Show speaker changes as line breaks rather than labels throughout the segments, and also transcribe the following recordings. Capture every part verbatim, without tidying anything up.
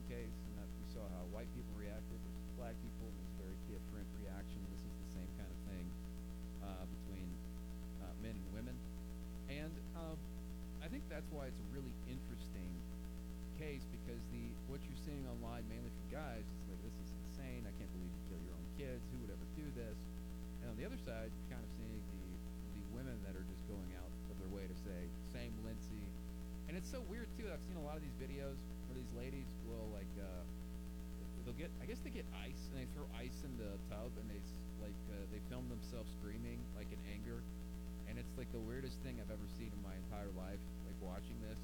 case, and that we saw how white people reacted versus black people, and it was a very different reaction. This is the same kind of thing uh, between uh, men and women, and um, I think that's why it's a really interesting case because the what you're seeing online, mainly from guys, is like this is insane. I can't believe you kill your own kids. Who would ever do this? And on the other side, you're kind of seeing the the women that are just going out of their way to say, "Same Lindsay," and it's so weird too. I've seen a lot of these videos where these ladies will like uh, they'll get I guess they get ice and they throw ice in the tub and they s- like uh, they film themselves screaming like in anger, and it's like the weirdest thing I've ever seen in my entire life. Like watching this,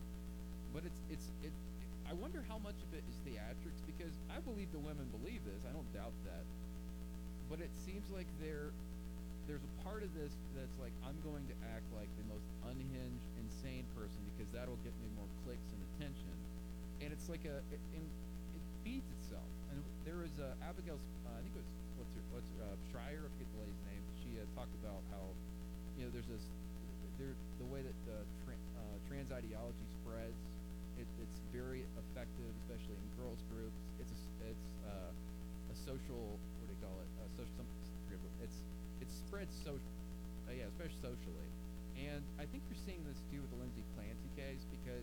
but it's it's it. I wonder how much of it is theatrics because I believe the women believe this. I don't doubt that, but it seems like there there's a part of this that's like I'm going to act like the most unhinged, insane person because that'll get me more clicks and attention, and it's like a it, and it feeds itself. And there was uh, Abigail, uh, I think it was what's her what's her, uh, Schreier, I forget the lady's name, but she uh, talked about how you know there's this there the way that uh, tra- uh, trans ideology spreads. It, it's very effective, especially in girls groups. It's a, s- it's uh, a social what do you call it? A social some, it's it spreads social, uh, yeah, especially socially. And I think you're seeing this too with the Lindsay Clancy case because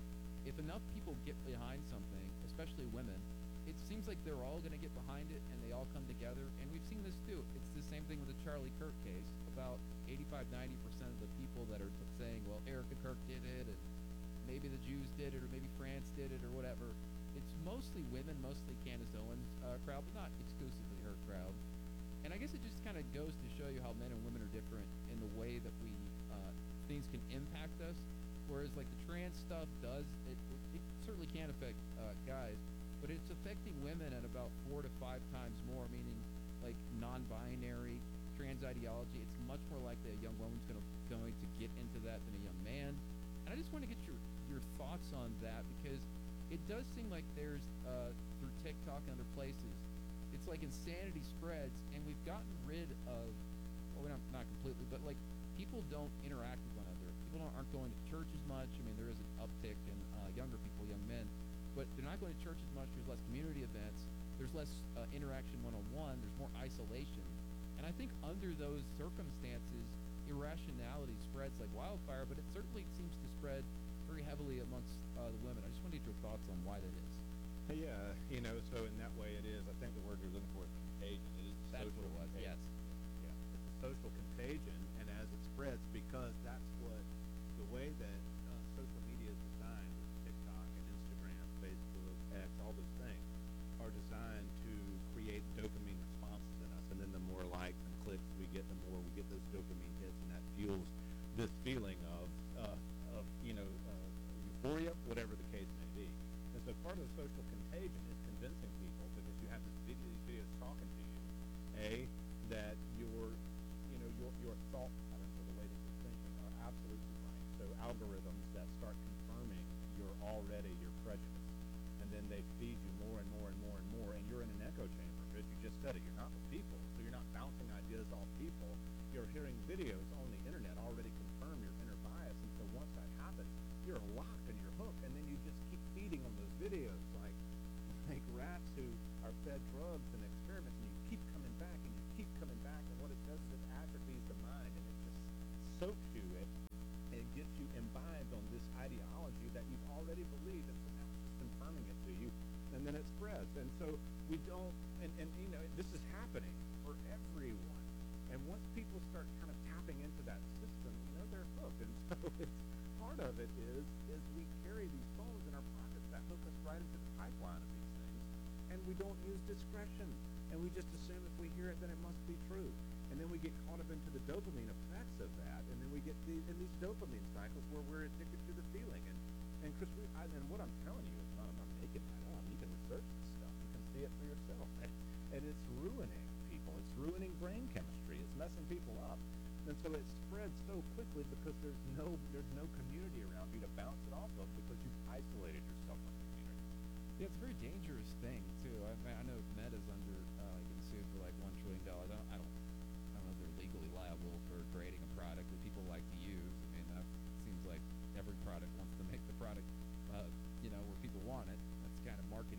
if enough people get behind something, especially women, it seems like they're all going to get behind it and they all come together. And we've seen this too. It's the same thing with the Charlie Kirk case. About eighty-five, ninety percent of the people that are t- saying, well, Erica Kirk did it and maybe the Jews did it or maybe France did it or whatever, it's mostly women, mostly Candace Owens' uh, crowd, but not exclusively her crowd. And I guess it just kind of goes to show you how men and women are different in the way that we uh, things can impact us. Whereas like the trans stuff does, it, it certainly can affect uh, guys, but it's affecting women at about four to five times more. Meaning, like non-binary trans ideology, it's much more likely a young woman's going to going to get into that than a young man. And I just want to get your your thoughts on that because it does seem like there's uh, through TikTok and other places it's like insanity spreads, and we've gotten rid of, well, not, not completely, but like people don't interact with one another. People don't, aren't going to church as much. I mean, there is an uptick in uh, younger people, young men, but they're not going to church as much. There's less community events. There's less uh, interaction one-on-one. There's more isolation. And I think under those circumstances, irrationality spreads like wildfire, but it certainly seems to spread very heavily amongst uh, the women. I just wanted your thoughts on why that is.
Yeah, you know, so in that way it is. I think the word you're looking for is contagion. It is a
That's what
social
it was,
contagion.
yes.
Yeah, it's a social contagion, and as it spreads, because that's what the way that uh, social media is designed, with TikTok and Instagram, Facebook, X, all those things, are designed to create dopamine responses in us, and then the more likes and clicks we get, the more we get those dopamine hits, and that fuels this feeling of, uh, of you know, uh, euphoria, whatever the case may be. And so part of the social contagion is convincing people because you have this video, these videos talking to you, a that your, you know, your your thought patterns or the way that you're thinking are absolutely right. So algorithms that start confirming your already your prejudice, and then they feed you more and more and more and more, and you're in an echo chamber. Because you just said it, you're not with people, so you're not bouncing ideas off people. You're hearing videos on the internet already confirm your inner bias, and so once that happens, you're locked and you're hooked, and then you just keep feeding on those videos like like rats who are fed drugs and experiments, and you keep coming back and you keep coming back, and what it does is it atrophies the mind, and it just soaks you, it it gets you imbibed on this ideology that you've already believed, and so now it's just confirming it to you, and then it spreads, and so we don't, and, and you know, this is happening for everyone, and once people start kind of tapping into that system, you know, they're hooked, and so it's part of it is is we carry these phones in our pockets that hook us right into the pipeline of these things, and we don't use discretion, and we just assume if we hear it, then it must be true, and then we get caught up into the dopamine effects of that, and then we get the, in these dopamine cycles where we're addicted to the feeling, and and Chris, we, I, and what I'm telling you is not, I'm not making that up. You can research this stuff. You can see it for yourself, and, and it's ruining people. It's ruining brain chemistry. It's messing people up. And so it spreads so quickly because there's no there's no community around you to bounce it off of because you've isolated yourself from the community.
Yeah, it's a very dangerous thing too. I, mean, I know Meta's under uh, getting sued for like one trillion dollars. I don't, I don't, I don't know if they're legally liable for creating a product that people like to use. I mean, that seems like every product wants to make the product, uh, you know, where people want it. That's kind of marketing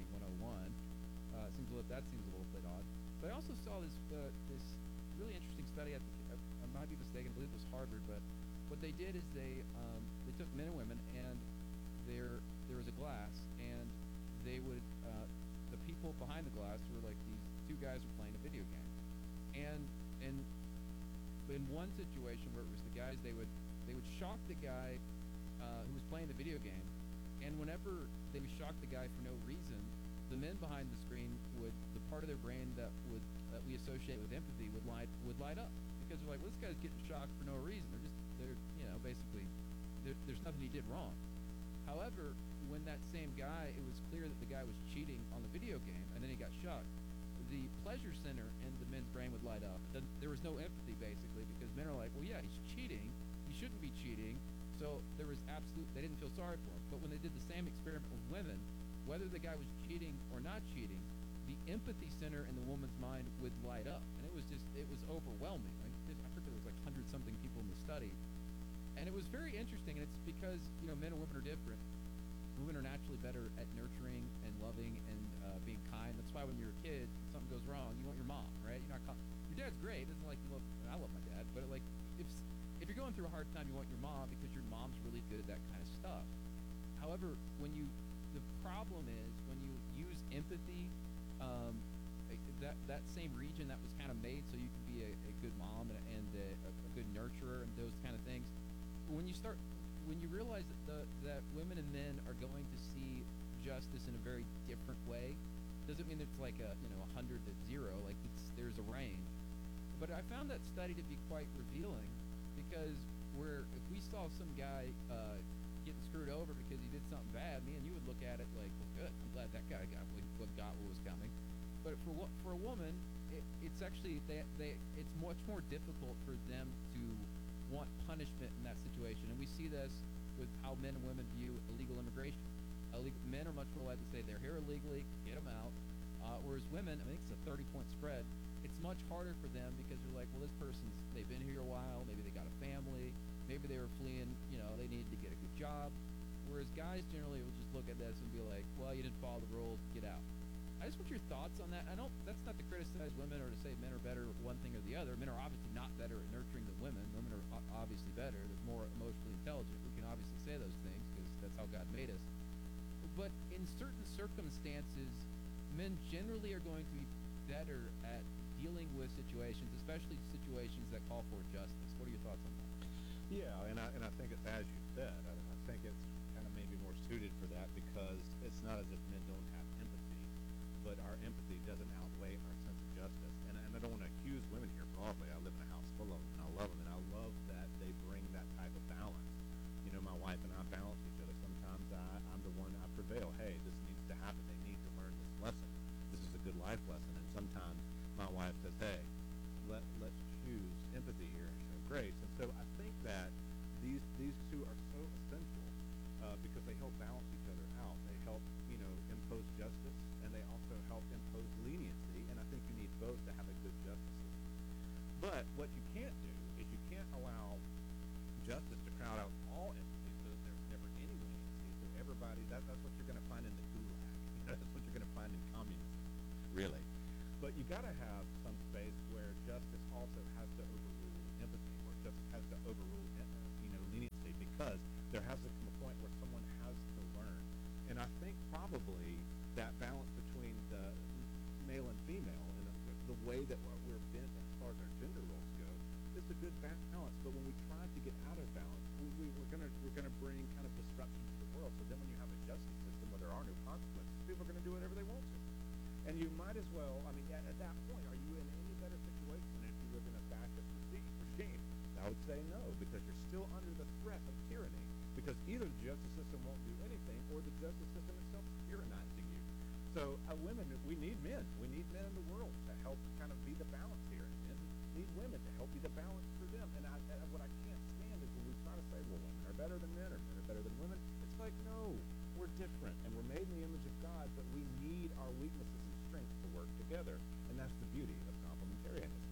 that seems a little bit odd. But I also saw this uh, this really interesting study. I think I, I might be mistaken. I believe it was Harvard, but what they did is they um, they took men and women, and there there was a glass, and they would uh, the people behind the glass were like these two guys were playing a video game, and and in one situation where it was the guys, they would they would shock the guy uh, who was playing the video game, and whenever they would shock the guy for no reason, the men behind the screen would the part of their brain that would that we associate with empathy would light would light up, because they're like, well, this guy's getting shocked for no reason. They're just they're you know basically there, there's nothing he did wrong. However, when that same guy, it was clear that the guy was cheating on the video game, and then he got shocked, the pleasure center in the men's brain would light up. Then there was no empathy, basically, because men are like, well, yeah, he's cheating. He shouldn't be cheating. So there was absolute, they didn't feel sorry for him. But when they did the same experiment with women, whether the guy was cheating or not cheating, the empathy center in the woman's mind would light up. And it was just, it was overwhelming. Like, I forget, there was like one hundred something people in the study. And it was very interesting, and it's because, you know, men and women are different. Women are naturally better at nurturing and loving and uh, being kind. That's why when you're a kid, and something goes wrong, you want your mom, right? You're not call- your dad's great. It's like you love. I love my dad, but like if if you're going through a hard time, you want your mom because your mom's really good at that kind of stuff. However, when you the problem is when you use empathy, um, that that same region that was kind of made so you can be a, a good mom and, and a, a good nurturer and those kind of things. When you start when you realize that the, that women and men are going to see justice in a very different way, doesn't mean it's like a you know a hundred to zero. Like it's there's a range. But I found that study to be quite revealing, because where if we saw some guy uh, getting screwed over because he did something bad, me and you would look at it like, well, good. I'm glad that guy got what, what got what was coming. But for what for a woman, it, it's actually they they it's much more difficult for them to want punishment in that situation, and we see this with how men and women view illegal immigration. Illegal, men are much more likely to say they're here illegally, get them out, uh, whereas women, I think it's a thirty-point spread. It's much harder for them because they're like, well, this person's they've been here a while, maybe they got a family, maybe they were fleeing, you know, they needed to get a good job. Whereas guys generally will just look at this and be like, well, you didn't follow the rules, get out. I just want your thoughts on that. I don't. That's not to criticize women or to say men are better at one thing or the other. Men are obviously not better at nurturing than women. Women are obviously better. They're more emotionally intelligent. We can obviously say those things because that's how God made us. But in certain circumstances, men generally are going to be better at dealing with situations, especially situations that call for justice. What are your thoughts on that?
Yeah, and I and I think it's as you said. I, I think it's kind of maybe more suited for that, because it's not as if men don't have empathy, but our empathy doesn't outweigh our sense of justice. And, and I don't want to accuse women here broadly. I live in a house full of them, and I love them, and I love that they bring that type of balance. You know, my wife and I balance each other. Sometimes I, I'm the one I prevail. Hey, this needs to happen. They need to learn this lesson. This is a good life lesson. And sometimes my wife says, hey, let, let's choose empathy here and show grace. And so I think that these these two are so essential uh, because they help balance each other out. They help, you know, impose justice, and they also help impose leniency. And I think you need both to have a good justice system. But what you can't do is you can't allow justice to crowd out all empathy, so that there's never any leniency. So everybody, that, that's what you're going to find in the gulag. You know, that's what you're going to find in communism, really. But you got to have some space where justice also has to overrule empathy, or justice has to overrule, you know, leniency, because there has to come a point where someone has to learn. And I think probably that balance between the male and female, and the, the way that we're bent as far as our gender roles go, is a good balance. But when we try to get out of balance, we, we, we're gonna we're gonna bring kind of disruption to the world. So then, when you have a justice system where there are no consequences, people are gonna do whatever they want to. And you might as well, I mean, at, at that point, are you in any better situation than if you live in a fascist regime? I would say no, because you're still under the threat of tyranny. Because either the justice system won't do anything, or the justice system itself is tyrannizing you. So, uh, women, we need men. We need men in the world to help kind of be the balance here. And need women to help be the balance for them. And I, I, what I can't stand is when we try to say, well, women are better than men, or men are better than women. It's like, no, we're different, and we're made in the image of God, but we need our weaknesses and strengths to work together. And that's the beauty of complementarianism.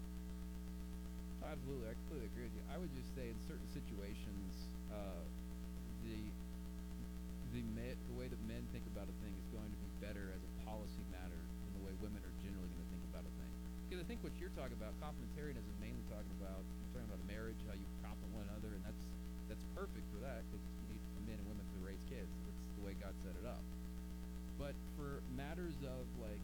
Absolutely, I completely agree with you. I would just say in certain situations, uh, the the me- the way that men think about a thing is going to be better as a policy matter than the way women are generally think what you're talking about, complementarianism, mainly talking about you're talking about a marriage, how you complement one another, and that's that's perfect for that because you need men and women to raise kids. That's the way God set it up. But for matters of like,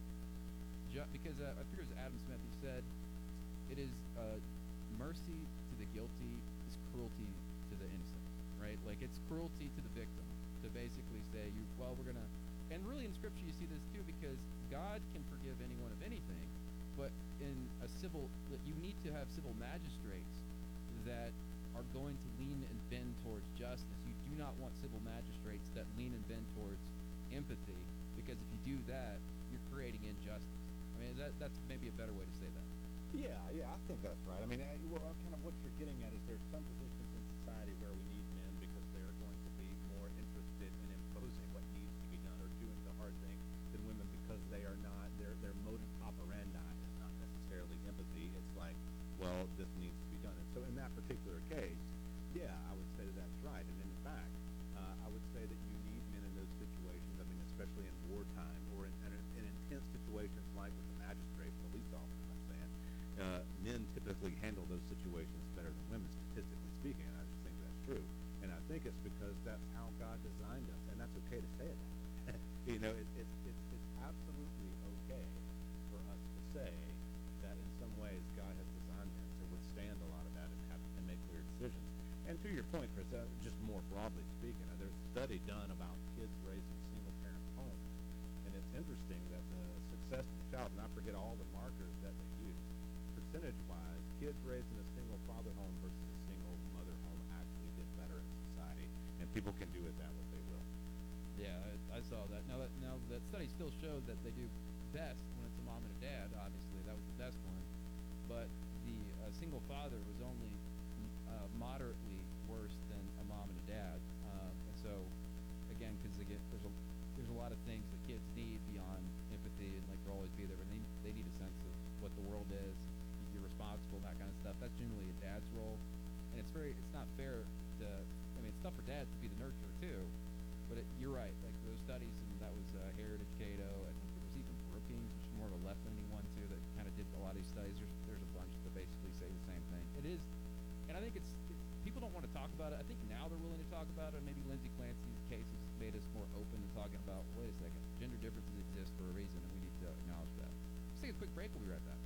ju- because uh, I figure it was Adam Smith, he said, it is uh, mercy to the guilty is cruelty to the innocent, right? Like it's cruelty to the victim to basically say, you well, we're gonna, and really in Scripture you see this too because God can forgive anyone of anything, but in a civil, you need to have civil magistrates that are going to lean and bend towards justice. You do not want civil magistrates that lean and bend towards empathy, because if you do that, you're creating injustice. I mean, that that's maybe a better way to say that.
Yeah, yeah, I think that's right. I mean, uh, well, uh, kind of what you're getting at is there's some positions in society where we need men because they're going to be more interested in imposing what needs to be done or doing the hard thing than women because they are not, their their modus operandi is not necessarily empathy. It's like, well, this needs to be done. And so in that particular case, yeah, I would say that that's right. And in fact, uh, I would say that you need men in those situations. I mean, especially in wartime or in, in, in intense situations like with the magistrate, police officers, I'm saying. Uh, men typically handle those situations better than women, statistically speaking. And I just think that's true. And I think it's because that's how God designed us, and that's okay to say it. you know, it, it's it's it's absolutely okay for us to say that in some ways God has designed men to withstand a lot of that and have and make clear decisions. And to your point, Chris, uh, just more broadly speaking, uh, there's a study done about kids raised in single-parent homes, and it's interesting that the success of the child, and I forget all the markers that they use, percentage-wise, kids raised in a single-father home versus a single-mother home actually did better in society, and people can do with that what they will.
Yeah, I, I saw that. Now that now that study still showed that they do best when it's a mom and a dad. Obviously, that was the best one, but the uh, single father was only uh, moderately worse than a mom and a dad. Um, and so, again, because again, there's a there's a lot of things that kids need beyond empathy and like to always be there, but they they need a sense of what the world is. You're responsible, that kind of stuff. That's generally a dad's role, and it's very it's not fair to. I mean, it's tough for dads to be the nurturer too. But it, you're right. Like those studies, and that was uh, Heritage Cato. I think it was even Brookings, which is more of a left-leaning one too, that kind of did a lot of these studies. There's there's a bunch that basically say the same thing. It is, and I think it's it, people don't want to talk about it. I think now they're willing to talk about it. Maybe Lindsay Clancy's case has made us more open to talking about. Wait a second, gender differences exist for a reason, and we need to acknowledge that. Let's take a quick break. We'll be right back.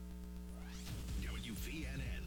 W V N N.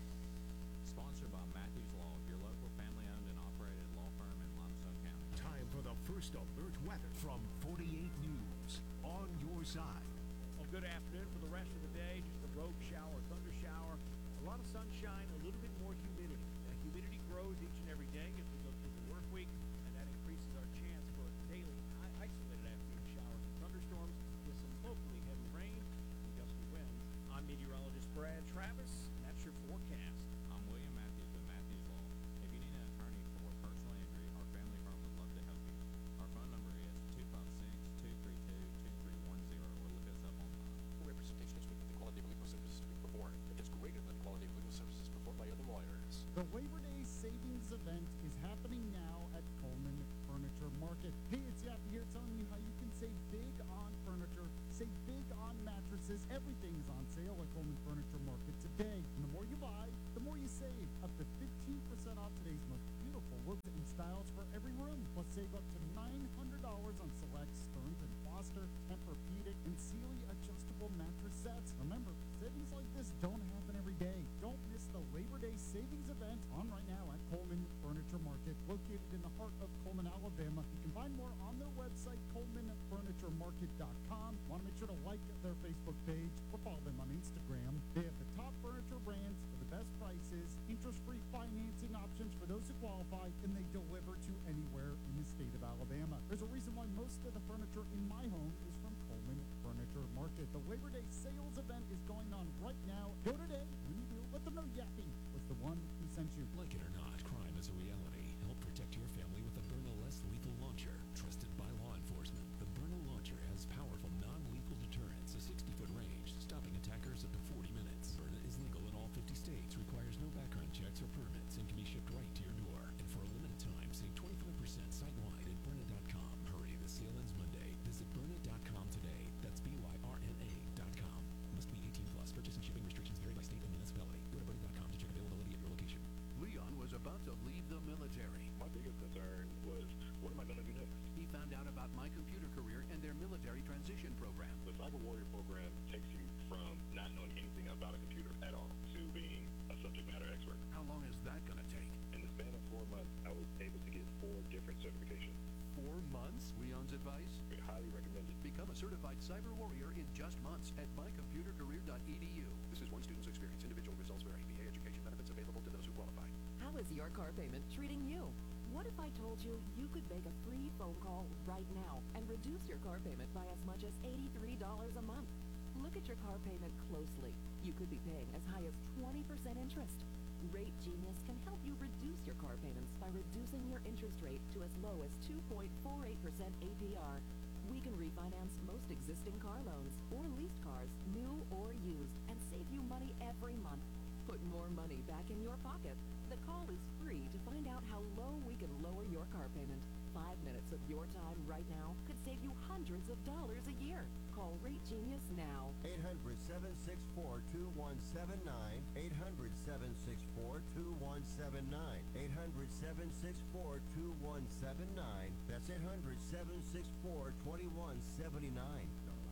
Sponsored by Matthews Law, your local family-owned and operated law firm in Limestone County.
Time for the first alert weather from forty-eight News. On your side.
Well, good afternoon. For the rest of the day, just a rogue shower, thunder shower, a lot of sunshine, a little bit more humidity. That humidity grows each and every day as we go through the work week, and that increases our chance for daily i- isolated afternoon showers and thunderstorms with some locally heavy rain and gusty winds. I'm meteorologist Brad Travis, and that's your forecast.
I'm William Matthews with Matthews Law. If you need an attorney for personal injury, our family firm would love to help you. Our phone number is two five six, two three two, two three one zero or look us up online.
Representation is within the quality of legal services we perform. It's greater than the quality of legal services performed by other lawyers.
The Labor Day Savings Event is happening now at Coleman Furniture Market. Hey, it's Yappy here telling you how you can save big on furniture, save big on mattresses. Everything is on sale at Coleman Furniture Market today. And the more you buy, the more you save. Up to fifteen percent off today's most beautiful looks and styles for every room. Plus save up to nine hundred dollars on select Stearns and Foster, Tempur-Pedic, and Sealy adjustable mattress sets. Remember, savings like this don't happen every day. Don't miss the Labor Day Savings Event on right now at Coleman Furniture Market, located in the heart of Coleman, Alabama. You can find more on their website, coleman furniture market dot com. Want to make sure to like their Facebook page or follow them on Instagram. They have the top furniture brands for the best prices, interest-free financing options for those who qualify, and they deliver to anywhere in the state of Alabama. There's a reason why most of the furniture in my home is from Coleman Furniture Market. The Labor Day sales event is going on right now. Go today. When you do, let them know Yappy was the one who sent you.
Like it or not, crime is a reality. Help protect your family with the Byrna Less Lethal Launcher. Trusted by law enforcement, the Byrna Launcher has powerful non-lethal deterrence, a sixty-foot range, stopping attackers up to forty minutes. Byrna is legal in all fifty states, requires no background checks or permits, and can be shipped right to your door. And for a limited time, save twenty-five percent site-wide at Byrna dot com. Hurry, the sale ends Monday. Visit Byrna dot com today. That's B Y R N A dot com. Must be eighteen plus. Purchase and shipping restrictions
military.
My biggest concern was, what am I going to do next?
He found out about My Computer Career and their military transition program.
The Cyber Warrior program takes you from not knowing anything about a computer at all to being a subject matter expert.
How long is that going to take?
In the span of four months, I was able to get four different certifications.
Four months? Leon's advice?
I highly recommend it.
Become a certified cyber warrior in just months at my computer career dot e d u.
This is one student's experience. Individual results vary. V A education benefits available to those who qualify.
How is your car payment treating you? What if I told you you could make a free phone call right now and reduce your car payment by as much as eighty-three dollars a month? Look at your car payment closely. You could be paying as high as twenty percent interest. Rate Genius can help you reduce your car payments by reducing your interest rate to as low as two point four eight percent A P R. We can refinance most existing car loans or leased cars, new or used, and save you money every month. Put more money back in your pocket. The call is free to find out how low we can lower your car payment. Five minutes of your time right now could save you hundreds of dollars a year. Call Rate Genius now.
eight hundred, seven six four, two one seven nine. eight hundred, seven six four, two one seven nine. eight hundred, seven six four, two one seven nine. That's eight hundred, seven six four, two one seven nine.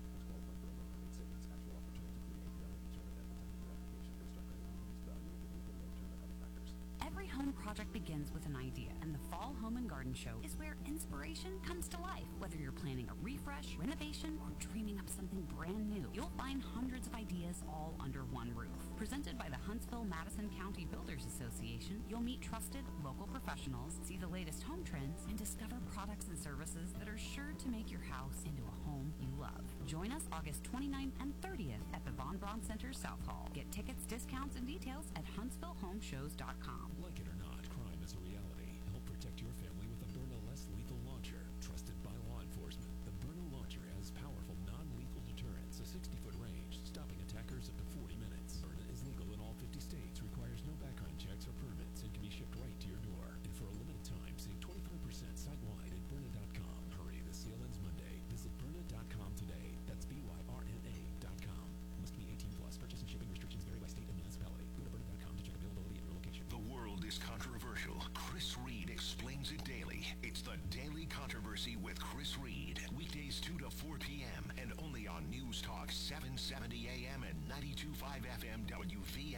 Every home project begins with an idea, and the Fall Home and Garden Show is where inspiration comes to life. Whether you're planning a refresh, renovation, or dreaming up something brand new, you'll find hundreds of ideas all under one roof. Presented by the Huntsville-Madison County Builders Association, you'll meet trusted local professionals, see the latest home trends, and discover products and services that are sure to make your house into a home you love. Join us August twenty-ninth and thirtieth at the Von Braun Center South Hall. Get tickets, discounts, and details at huntsville home shows dot com.
Like it or not, crime is a reality. Help protect your family with a Byrna less lethal launcher. Trusted by law enforcement, the Byrna launcher has powerful non-lethal deterrence, a sixty-foot range, stopping attackers up to forty minutes. Byrna is legal in all fifty states, requires no background checks or permits, and can be shipped right to your door. And for a limited time, save twenty-five percent site-wide at Byrna dot com. Hurry, the sale ends Monday. Visit Byrna dot com today. That's B Y R N A dot com. Must be eighteen plus. Purchase and shipping restrictions vary by state and municipality. Go to Byrna dot com to check availability at your location.
The world is controversial. Chris Reed explains it daily. It's the Daily Controversy with Chris Reed. Weekdays two to four p.m. and only on News Talk seven seventy A M and ninety-two point five F M W V